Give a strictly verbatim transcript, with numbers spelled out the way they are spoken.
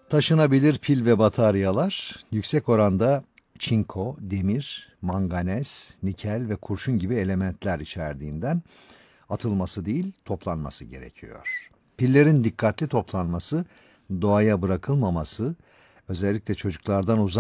Taşınabilir pil ve bataryalar yüksek oranda çinko, demir, manganez, nikel ve kurşun gibi elementler içerdiğinden atılması değil, toplanması gerekiyor. Pillerin dikkatli toplanması, doğaya bırakılmaması, özellikle çocuklardan uzak